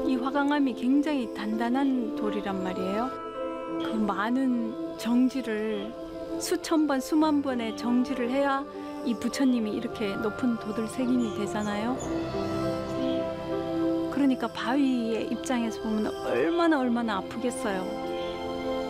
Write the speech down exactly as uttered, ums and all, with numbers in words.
이 화강암이 굉장히 단단한 돌이란 말이에요. 그 많은 정지를 수천 번, 수만 번의 정지를 해야 이 부처님이 이렇게 높은 도들새김이 되잖아요. 그러니까 바위의 입장에서 보면 얼마나 얼마나 아프겠어요.